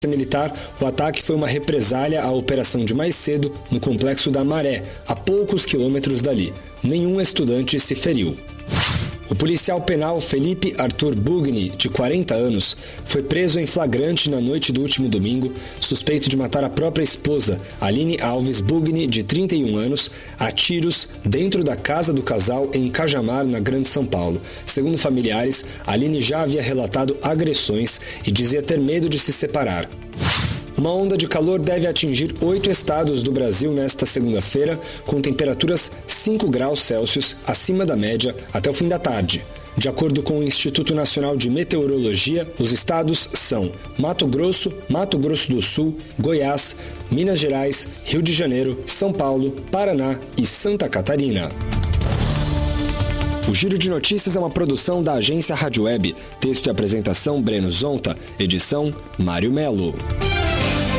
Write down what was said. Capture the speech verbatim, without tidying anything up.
Militar, o ataque foi uma represália à operação de mais cedo no complexo da Maré, a poucos quilômetros dali. Nenhum estudante se feriu. O policial penal Felipe Arthur Bugni, de quarenta anos, foi preso em flagrante na noite do último domingo, suspeito de matar a própria esposa, Aline Alves Bugni, de trinta e um anos, a tiros dentro da casa do casal em Cajamar, na Grande São Paulo. Segundo familiares, Aline já havia relatado agressões e dizia ter medo de se separar. Uma onda de calor deve atingir oito estados do Brasil nesta segunda-feira, com temperaturas cinco graus Celsius acima da média até o fim da tarde. De acordo com o Instituto Nacional de Meteorologia, os estados são Mato Grosso, Mato Grosso do Sul, Goiás, Minas Gerais, Rio de Janeiro, São Paulo, Paraná e Santa Catarina. O Giro de Notícias é uma produção da agência Rádio Web. Texto e apresentação Breno Zonta. Edição Mário Melo.